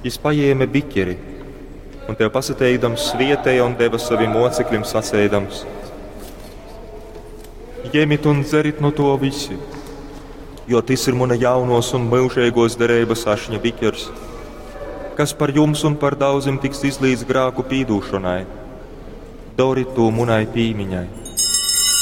Jis paņēma biķeri un tev pasateikdams svietēja un deva saviem mocekļiem sacēdams: Ņemiet un dzerit no to visi, jo tas ir mana jaunos un mūžīgos derības ašņa biķers, kas par jums un par daudziem tiks izlīdz grēku pīdūšanai. Dariet to manai pīmiņai.